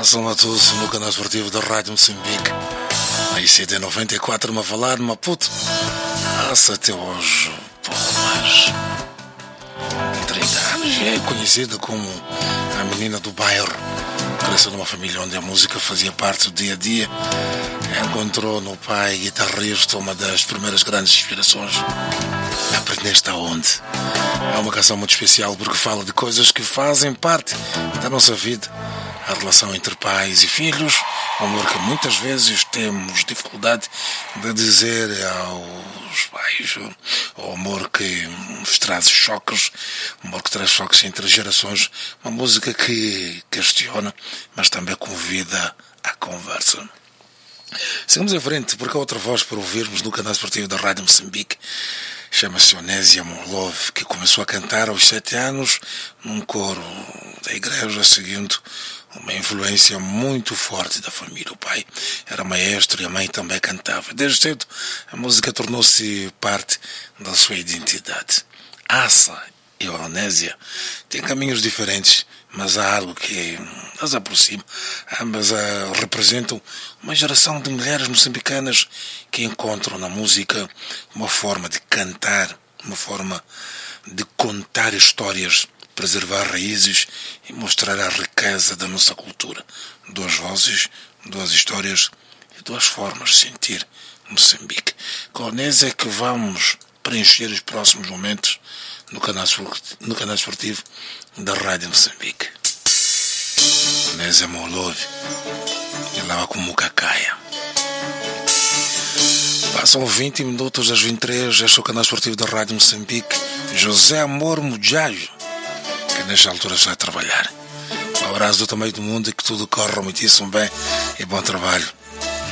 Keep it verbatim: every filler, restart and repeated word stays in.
Passam a todos no canal esportivo da Rádio Moçambique. A I C D noventa e quatro me a falar de Maputo. Passa até hoje pouco mais de trinta anos. É conhecida como a menina do bairro. Cresceu numa família onde a música fazia parte do dia a dia. Encontrou no pai guitarrista uma das primeiras grandes inspirações. Aprendeste aonde? É uma canção muito especial porque fala de coisas que fazem parte da nossa vida. A relação entre pais e filhos, um amor que muitas vezes temos dificuldade de dizer aos pais, o amor que nos traz choques, o amor que traz choques entre gerações, uma música que questiona, mas também convida à conversa. Seguimos em frente, porque há outra voz para ouvirmos no canal esportivo da Rádio Moçambique. Chama-se Onésia Molove, que começou a cantar aos sete anos num coro da igreja, seguindo uma influência muito forte da família. O pai era maestro e a mãe também cantava. Desde cedo, a música tornou-se parte da sua identidade. Assa e a Onésia têm caminhos diferentes, mas há algo que as aproxima. Ambas uh, representam uma geração de mulheres moçambicanas que encontram na música uma forma de cantar, uma forma de contar histórias, preservar raízes e mostrar a riqueza da nossa cultura. Duas vozes, duas histórias e duas formas de sentir Moçambique. Com a Onésia é que vamos preencher os próximos momentos no canal, no canal esportivo da Rádio Moçambique. Onésia Molove, ela vai com Mucacaia. Passam vinte minutos das vinte e três, este é o canal esportivo da Rádio Moçambique. José Amor Mujajo, que nesta altura está a trabalhar. Um abraço do tamanho do mundo e que tudo corra muitíssimo bem e bom trabalho.